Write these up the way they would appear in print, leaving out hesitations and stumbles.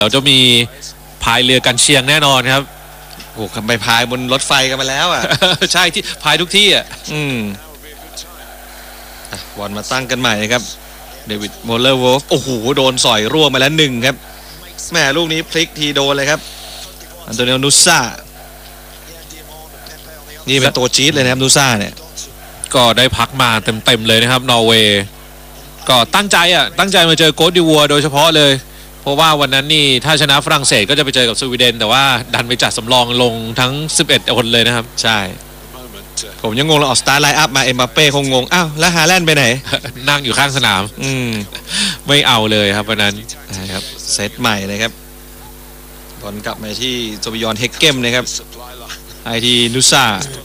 เราจะมีพายเรือกันเชียงแน่นอนครับโอ้ไปพายบนรถไฟกันมาแล้วอ่ะใช่ที่พายทุกที่อ่ะบอลมาตั้งกันใหม่ครับเดวิดโมเลอร์วอล์ฟโอ้โหโดนสอยร่วงมาแล้วหนึ่งครับแม่ลูกนี้พลิกทีโดนเลยครับอันโตนิโอนูซ่านี่เป็นตัวจี๊ดเลยนะครับนูซ่าเนี่ยก็ได้พักมาเต็มเลยนะครับนอร์เวย์ก็ตั้งใจมาเจอโค้ทดิวัวโดยเฉพาะเลยเพราะว่าวันนั้นนี่ถ้าชนะฝรั่งเศสก็จะไปเจอกับสวีเดนแต่ว่าดันไปจัดสำรองลงทั้ง11คนเลยนะครับใช่ผมยังงงเลยออกสตาร์ไลน์อัพมาเอ็มบัปเป้คงงงอ้าวแล้วฮาแลนด์ไปไหนนั่งอยู่ข้างสนามไม่เอาเลยครับวันนั้นครับเซตใหม่เลยครับบอลกลับมาที่โซบิยอนเฮกเกมนะครับไอทีนูซ่า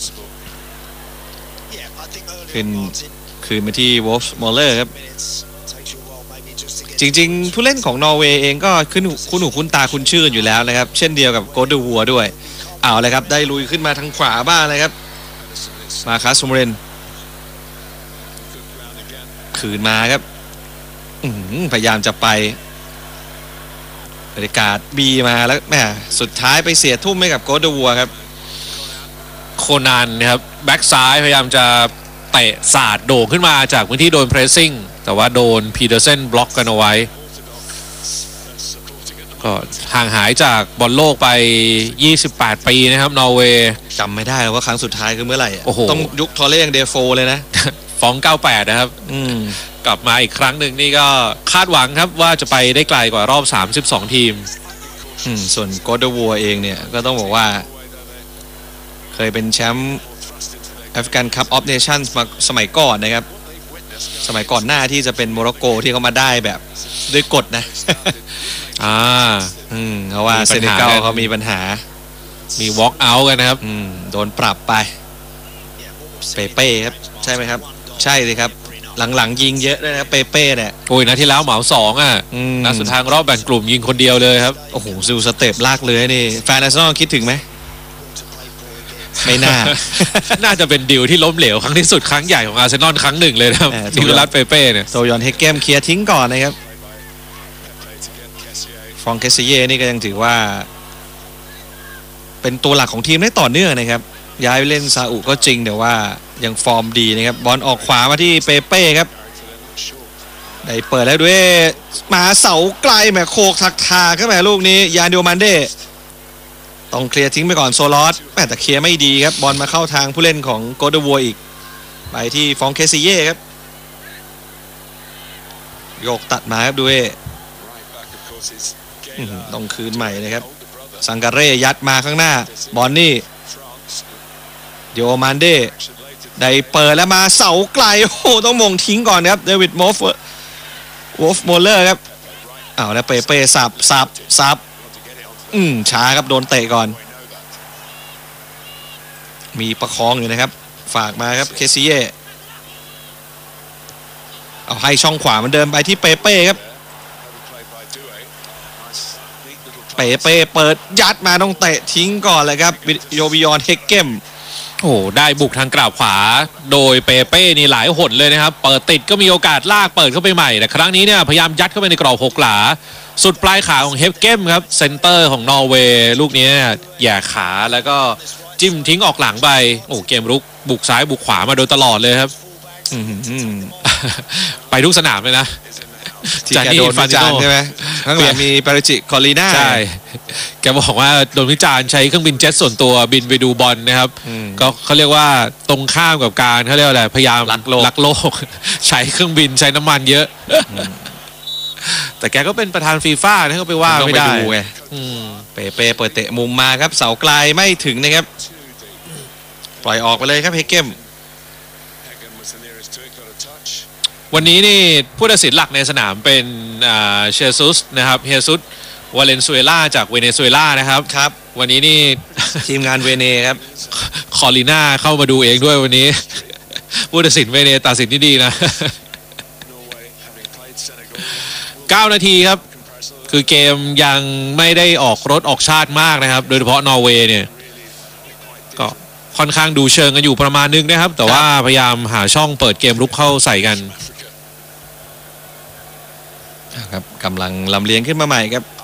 คืนมาที่วอลฟ์มอลเลอร์ครับจริงๆผู้เล่นของนอร์เวย์เองก็คุ้นหูคุ้นตาคุ้นชื่ออยู่แล้วนะครับเช่นเดียวกับโกลเดอร์วัวด้วยเอาเลยครับได้ลุยขึ้นมาทางขวาบ้างเลยครับมาคัสซูเมเรนคืนมาครับพยายามจะไปบรรยากาศบีมาแล้วแม่สุดท้ายไปเสียทุ่มให้กับโกลเดอร์วัวครับโคนันนะครับแบ็กซ้ายพยายามจะเตะสาดโด่งขึ้นมาจากพื้นที่โดนเพรสซิ่งแต่ว่าโดนพีเตอร์เซนบล็อกกันเอาไว้ก็ห่างหายจากบอลโลกไป28 ปีนะครับนอร์เวย์จำไม่ได้ว่าครั้งสุดท้ายคือเมื่อไหร่ต้องยุคทอร์เร่ยังเดโฟเลยนะฟอง98นะครับกลับมาอีกครั้งหนึ่งนี่ก็คาดหวังครับว่าจะไปได้ไกลกว่ารอบ32ทีมส่วนโกลเดอร์วัวเองเนี่ยก็ต้องบอกว่าเคยเป็นแชมป์แอฟริกันคัพออฟเนชั่นส์มาสมัยก่อนนะครับสมัยก่อนหน้าที่จะเป็นโมร็อกโกที่เขามาได้แบบด้วยกฎนะเพราะว่าเซเนกัลเขามีปัญหามีวอล์กเอาท์กันนะครับโดนปรับไปเปเป้ครับใช่ไหมครับใช่เลยครับหลังๆยิงเยอะด้วยนะเปเป้เนี่ยโอ้ยนะที่แล้วเหมา2นัดสุดท้ายรอบแบ่งกลุ่มยิงคนเดียวเลยครับโอ้โหซิลสเต็ปลากเลยนี่แฟนอาร์เซนอลคิดถึงไหมไม่น่าจะเป็นดิวที่ล้มเหลวครั้งที่สุดครั้งใหญ่ของอาร์เซนอลครั้งหนึ่งเลยนะครับดิวรัดเปเป้เนี่ยโซยอนเฮกเกมเคลียร์ทิ้งก่อนนะครับฟองเคสเย่นี่ก็ยังถือว่าเป็นตัวหลักของทีมได้ต่อเนื่องนะครับย้ายไปเล่นซาอุก็จริงแต่ว่ายังฟอร์มดีนะครับบอลออกขวามาที่เปเป้ครับได้เปิดแล้วด้วยมาเสาไกลแหมโคกทักทาขึ้นมาลูกนี้ยานดิโอมันเดต้องเคลียร์ทิ้งไปก่อนโซลอสแต่เคลียร์ไม่ดีครับบอลมาเข้าทางผู้เล่นของโกลเดอร์วัวอีกไปที่ฟองเคซิเย่ครับโยกตัดมาครับด้วยต้องคืนใหม่นะครับซังการเร่ยัดมาข้างหน้าบอลนี่ดิโอมันเดได้เปิดแล้วมาเสาไกลโอ้โหต้องมงทิ้งก่อนครับเดวิดวอล์ฟโมเลอร์ครับเอาแล้วเปสับช้าครับโดนเตะก่อนมีประคองอยู่นะครับฝากมาครับเคซิเย่เอาให้ช่องขวามันเดินไปที่เปเป้ครับเปเป้เปิดยัดมาต้องเตะทิ้งก่อนเลยครับโยบิยอนเฮกเกมโอ้ได้บุกทางกราบขวาโดยเปเป้นี่หลายหนเลยนะครับเปิดติดก็มีโอกาสลากเปิดเข้าไปใหม่แต่ครั้งนี้เนี่ยพยายามยัดเข้าไปในกรอบ6 หลาสุดปลายขาของเฮกเกมครับเซนเตอร์ของนอร์เวย์ลูกนี้แย่ขาแล้วก็จิ้มทิ้งออกหลังไปโอ้เกมรุกบุกซ้ายบุกขวามาโดยตลอดเลยครับไปทุกสนามเลยนะจากโดนวิจารณ์ใช่ไหมข้างหลังมีปาริจิคอลีน่าใช่แกบอกว่าโดนวิจารณ์ใช้เครื่องบินเจ็ตส่วนตัวบินไปดูบอลนะครับก็เขาเรียกว่าตรงข้ามกับการเขาเรียกอะไรพยายามลักโลกใช้เครื่องบินใช้น้ำมันเยอะแต่แกก็เป็นประธานฟีฟ่านะเขาไปว่าไม่ได้เปเป้เปิดเตะมุมมาครับเสาไกลไม่ถึงนะครับปล่อยออกไปเลยครับเฮกเกมวันนี้นี่ผู้ตัดสินหลักในสนามเป็นเชซุสนะครับเฮซุสวาเลนซุเอลาจากเวเนซุเอลานะครับวันนี้นี่ทีมงานเวเนครับคอลิน่าเข้ามาดูเองด้วยวันนี้ผู้ตัดสินเวเนตัดสินที่ดีนะ9 นาทีครับคือเกมยังไม่ได้ออกรถออกชาติมากนะครับโดยเฉพาะนอร์เวย์เนี่ยก็ค่อนข้างดูเชิงกันอยู่ประมาณนึงนะครับแต่ว่าพยายามหาช่องเปิดเกมรุกเข้าใส่กันครับกำลังลำเลียงขึ้นมาใหม่ครับ